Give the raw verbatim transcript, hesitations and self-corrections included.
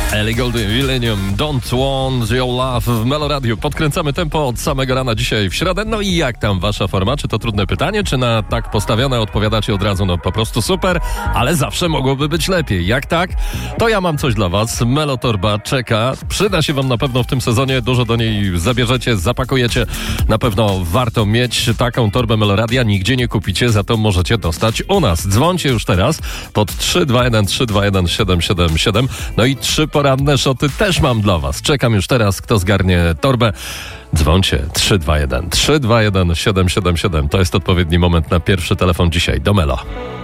Ellie Goulding, Millennium, Don't Want Your Love w Melo Radio. Podkręcamy tempo od samego rana dzisiaj w środę. No i jak tam wasza forma? Czy to trudne pytanie? Czy na tak postawione odpowiadacie od razu? No po prostu super, ale zawsze mogłoby być lepiej. Jak tak? To ja mam coś dla was. Melo Torba czeka. Przyda się wam na pewno w tym sezonie. Dużo do niej zabierzecie, zapakujecie. Na pewno warto mieć taką torbę Melo Radia. Nigdzie nie kupicie, za to możecie dostać u nas. Dzwońcie już teraz pod trzy dwa jeden trzy dwa jeden siedem siedem siedem. No i trzy poranne szoty też mam dla was. Czekam już teraz, kto zgarnie torbę. Dzwońcie trzy dwa jeden trzy dwa jeden siedem siedem siedem. To jest odpowiedni moment na pierwszy telefon dzisiaj do Melo.